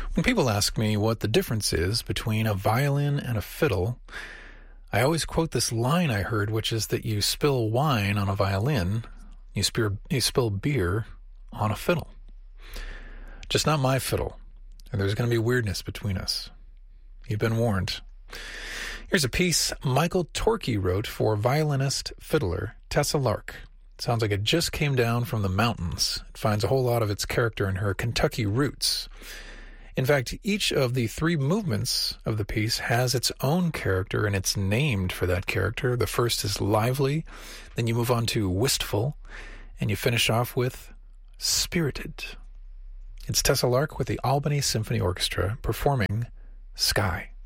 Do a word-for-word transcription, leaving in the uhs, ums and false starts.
When people ask me what the difference is between a violin and a fiddle, I always quote this line I heard, which is that you spill wine on a violin, you, spear, you spill beer on a fiddle. Just not my fiddle, and there's going to be weirdness between us. You've been warned. Here's a piece Michael Torkey wrote for violinist fiddler Tessa Lark. It sounds like it just came down from the mountains. It finds a whole lot of its character in her Kentucky roots. In fact, each of the three movements of the piece has its own character, and it's named for that character. The first is lively, then you move on to wistful, and you finish off with spirited. It's Tessa Lark with the Albany Symphony Orchestra performing Sky.